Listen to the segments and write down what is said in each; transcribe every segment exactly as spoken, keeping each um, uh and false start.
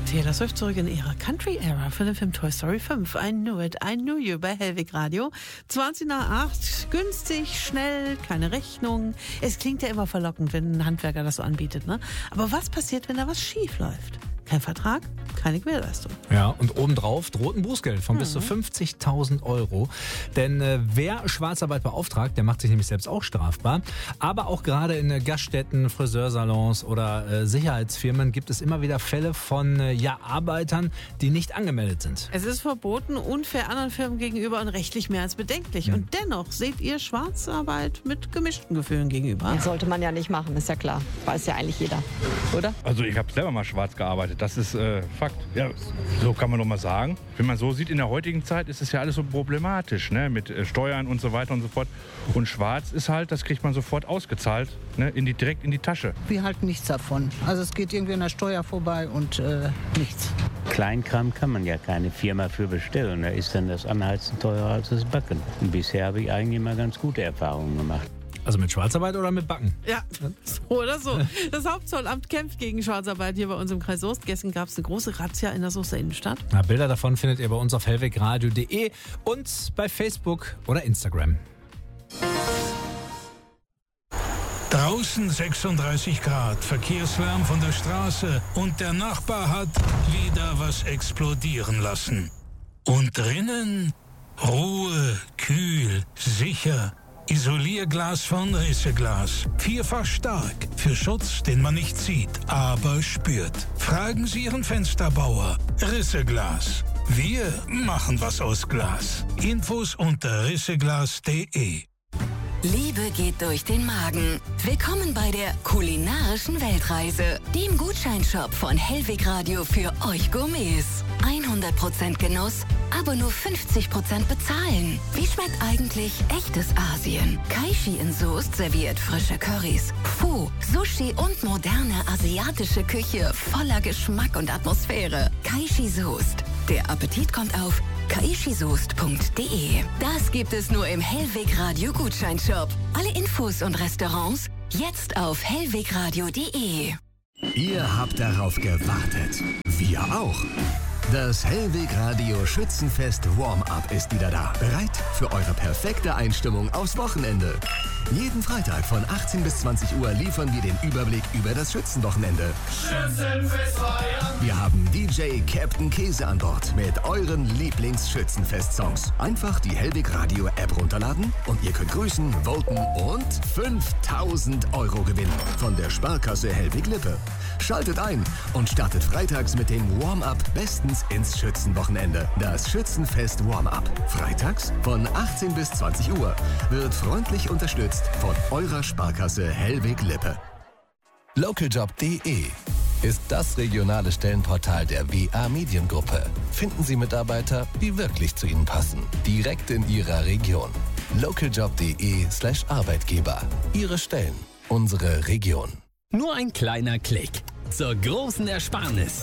Taylor Swift zurück in ihre Country-Ära für den Film Toy Story fünf. I Knew It, I Knew You bei Hellwig Radio. zwanzig nach acht, günstig, schnell, keine Rechnung. Es klingt ja immer verlockend, wenn ein Handwerker das so anbietet, ne? Aber was passiert, wenn da was schief läuft? Kein Vertrag, keine Gewährleistung. Ja, und obendrauf droht ein Bußgeld von mhm. bis zu fünfzigtausend Euro. Denn äh, wer Schwarzarbeit beauftragt, der macht sich nämlich selbst auch strafbar. Aber auch gerade in äh, Gaststätten, Friseursalons oder äh, Sicherheitsfirmen gibt es immer wieder Fälle von äh, ja, Arbeitern, die nicht angemeldet sind. Es ist verboten, unfair anderen Firmen gegenüber und rechtlich mehr als bedenklich. Mhm. Und dennoch seht ihr Schwarzarbeit mit gemischten Gefühlen gegenüber. Das sollte man ja nicht machen, ist ja klar. Weiß ja eigentlich jeder, oder? Also ich habe selber mal schwarz gearbeitet. Das ist äh, Fakt. Ja, so kann man doch mal sagen. Wenn man so sieht, in der heutigen Zeit ist es ja alles so problematisch, ne? Mit äh, Steuern und so weiter und so fort. Und schwarz ist halt, das kriegt man sofort ausgezahlt, ne? in die, direkt in die Tasche. Wir halten nichts davon. Also es geht irgendwie an der Steuer vorbei und äh, nichts. Kleinkram kann man ja keine Firma für bestellen. Da ist dann das Anheizen teurer als das Backen. Und bisher habe ich eigentlich immer ganz gute Erfahrungen gemacht. Also mit Schwarzarbeit oder mit Backen? Ja, so oder so. Das Hauptzollamt kämpft gegen Schwarzarbeit hier bei uns im Kreis Soest. Gestern gab es eine große Razzia in der Soester Innenstadt. Na, Bilder davon findet ihr bei uns auf hellwegradio punkt de und bei Facebook oder Instagram. Draußen sechsunddreißig Grad, Verkehrslärm von der Straße und der Nachbar hat wieder was explodieren lassen. Und drinnen Ruhe, kühl, sicher. Isolierglas von Risseglas. Vierfach stark. Für Schutz, den man nicht sieht, aber spürt. Fragen Sie Ihren Fensterbauer. Risseglas. Wir machen was aus Glas. Infos unter risseglas punkt de. Liebe geht durch den Magen. Willkommen bei der kulinarischen Weltreise, dem Gutscheinshop von Hellwig Radio für euch Gourmets. hundert Prozent Genuss, aber nur fünfzig Prozent bezahlen. Wie schmeckt eigentlich echtes Asien? Kaishi in Soest serviert frische Currys, Pho, Sushi und moderne asiatische Küche voller Geschmack und Atmosphäre. Kaishi Soest. Der Appetit kommt auf kaishisoest punkt de. Das gibt es nur im Hellwig Radio Gutscheinshop. Alle Infos und Restaurants jetzt auf hellwegradio punkt de. Ihr habt darauf gewartet. Wir auch. Das Hellwig Radio Schützenfest Warm-Up ist wieder da. Bereit für eure perfekte Einstimmung aufs Wochenende. Jeden Freitag von achtzehn bis zwanzig Uhr liefern wir den Überblick über das Schützenwochenende. Schützenfest feiern! Wir haben D J Captain Käse an Bord mit euren Lieblings-Schützenfest-Songs. Einfach die Hellwig Radio App runterladen und ihr könnt grüßen, voten und fünftausend Euro gewinnen von der Sparkasse Hellwig Lippe. Schaltet ein und startet freitags mit dem Warm-Up bestens ins Schützenwochenende. Das Schützenfest Warm-Up. Freitags von achtzehn bis zwanzig Uhr wird freundlich unterstützt von eurer Sparkasse Hellwig Lippe. Lokaljob punkt de ist das regionale Stellenportal der W A Mediengruppe. Finden Sie Mitarbeiter, die wirklich zu Ihnen passen. Direkt in Ihrer Region. Lokaljob punkt de slash Arbeitgeber. Ihre Stellen, unsere Region. Nur ein kleiner Klick zur großen Ersparnis.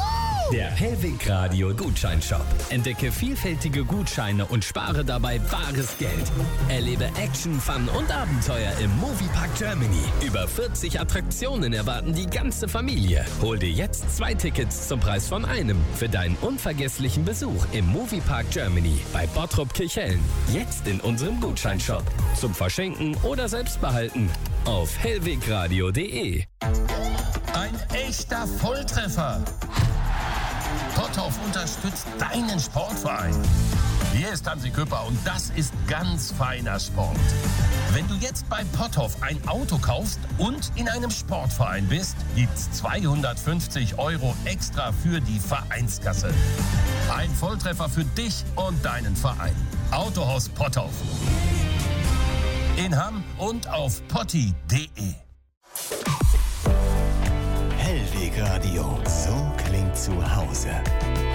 Der Hellwig Radio Gutscheinshop. Entdecke vielfältige Gutscheine und spare dabei bares Geld. Erlebe Action, Fun und Abenteuer im Moviepark Germany. Über vierzig Attraktionen erwarten die ganze Familie. Hol dir jetzt zwei Tickets zum Preis von einem für deinen unvergesslichen Besuch im Moviepark Germany bei Bottrop Kirchhellen. Jetzt in unserem Gutscheinshop. Zum Verschenken oder selbst behalten. Auf hellwegradio punkt de. Ein echter Volltreffer. Potthoff unterstützt deinen Sportverein. Hier ist Hansi Küpper und das ist ganz feiner Sport. Wenn du jetzt bei Potthoff ein Auto kaufst und in einem Sportverein bist, gibt's zweihundertfünfzig Euro extra für die Vereinskasse. Ein Volltreffer für dich und deinen Verein. Autohaus Potthoff. In Hamm und auf potti punkt de. Hellwig Radio. So klingt zu Hause.